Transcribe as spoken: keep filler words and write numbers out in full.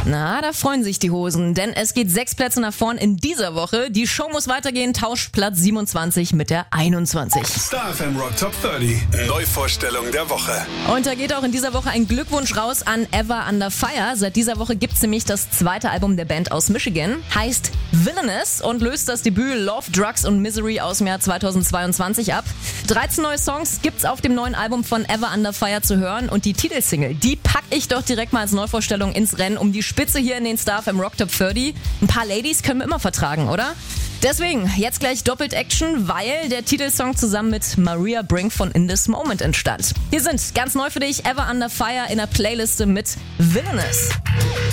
Na, da freuen sich die Hosen, denn es geht sechs Plätze nach vorn in dieser Woche. Die Show muss weitergehen, tauscht Platz siebenundzwanzig mit der einundzwanzig. Star F M Rock Top dreißig, Neuvorstellung der Woche. Und da geht auch in dieser Woche ein Glückwunsch raus an Ever Under Fire. Seit dieser Woche gibt's nämlich das zweite Album der Band aus Michigan. Heißt Villainous und löst das Debüt Love, Drugs und Misery aus dem Jahr zweitausendzweiundzwanzig ab. dreizehn neue Songs gibt's auf dem neuen Album von Ever Under Fire zu hören. Und die Titelsingle, die pack ich doch direkt mal als Neuvorstellung ins Rennen um die Spitze hier in den Star F M Rock Top dreißig. Ein paar Ladies können wir immer vertragen, oder? Deswegen, jetzt gleich doppelt Action, weil der Titelsong zusammen mit Maria Brink von In This Moment entstand. Hier sind ganz neu für dich Ever Under Fire in der Playliste mit Villainous.